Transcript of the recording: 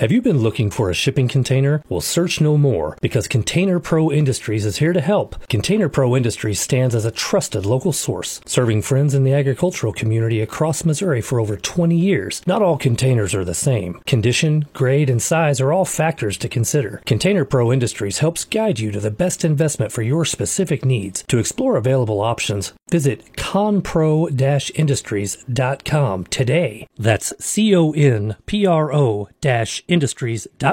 Have you been looking for a shipping container? Well, search no more, because Container Pro Industries is here to help. Container Pro Industries stands as a trusted local source, serving friends in the agricultural community across Missouri for over 20 years. Not all containers are the same. Condition, grade, and size are all factors to consider. Container Pro Industries helps guide you to the best investment for your specific needs. To explore available options, visit conpro-industries.com today. That's CONPRO-industries.com.